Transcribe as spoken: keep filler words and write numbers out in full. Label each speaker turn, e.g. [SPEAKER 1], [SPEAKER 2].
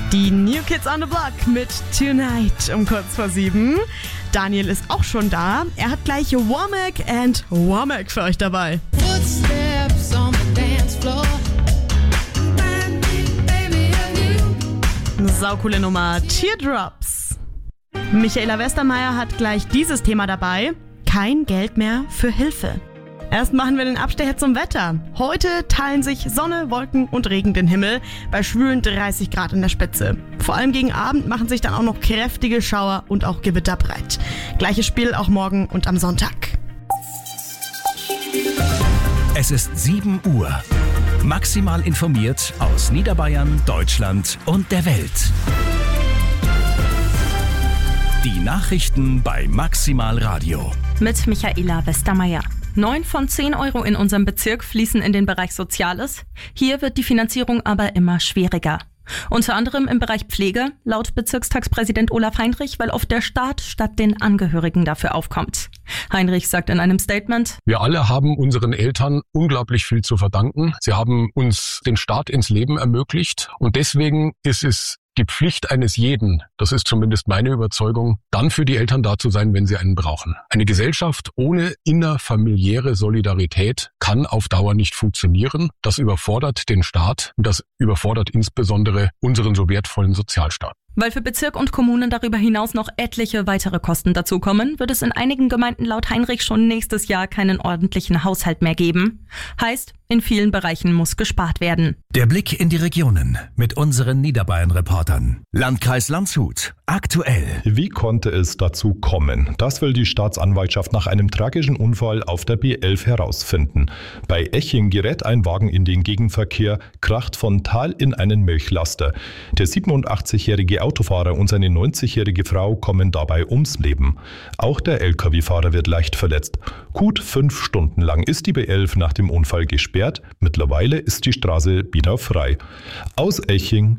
[SPEAKER 1] Die New Kids on the Block mit Tonight um kurz vor sieben. Daniel ist auch schon da. Er hat gleich Womack and Womack für euch dabei. Footsteps on the dance floor. Saucoole Nummer, Teardrops. Michaela Westermeier hat gleich dieses Thema dabei. Kein Geld mehr für Hilfe. Erst machen wir den Abstecher zum Wetter. Heute teilen sich Sonne, Wolken und Regen den Himmel bei schwülen dreißig Grad in der Spitze. Vor allem gegen Abend machen sich dann auch noch kräftige Schauer und auch Gewitter breit. Gleiches Spiel auch morgen und am Sonntag.
[SPEAKER 2] Es ist sieben Uhr. Maximal informiert aus Niederbayern, Deutschland und der Welt. Die Nachrichten bei Maximal Radio.
[SPEAKER 3] Mit Michaela Westermeier. Neun von zehn Euro in unserem Bezirk fließen in den Bereich Soziales. Hier wird die Finanzierung aber immer schwieriger. Unter anderem im Bereich Pflege, laut Bezirkstagspräsident Olaf Heinrich, weil oft der Staat statt den Angehörigen dafür aufkommt. Heinrich sagt in einem Statement:
[SPEAKER 4] Wir alle haben unseren Eltern unglaublich viel zu verdanken. Sie haben uns den Start ins Leben ermöglicht und deswegen ist es die Pflicht eines jeden, das ist zumindest meine Überzeugung, dann für die Eltern da zu sein, wenn sie einen brauchen. Eine Gesellschaft ohne innerfamiliäre Solidarität kann auf Dauer nicht funktionieren. Das überfordert den Staat und das überfordert insbesondere unseren so wertvollen Sozialstaat.
[SPEAKER 3] Weil für Bezirk und Kommunen darüber hinaus noch etliche weitere Kosten dazukommen, wird es in einigen Gemeinden laut Heinrich schon nächstes Jahr keinen ordentlichen Haushalt mehr geben. Heißt, in vielen Bereichen muss gespart werden.
[SPEAKER 2] Der Blick in die Regionen mit unseren Niederbayern-Reportern. Landkreis Landshut. Aktuell.
[SPEAKER 5] Wie konnte es dazu kommen? Das will die Staatsanwaltschaft nach einem tragischen Unfall auf der B elf herausfinden. Bei Eching gerät ein Wagen in den Gegenverkehr, kracht frontal in einen Milchlaster. Der siebenundachtzigjährige Autofahrer und seine neunzigjährige Frau kommen dabei ums Leben. Auch der L K W-Fahrer wird leicht verletzt. Gut fünf Stunden lang ist die B elf nach dem Unfall gesperrt. Mittlerweile ist die Straße wieder frei. Aus Eching,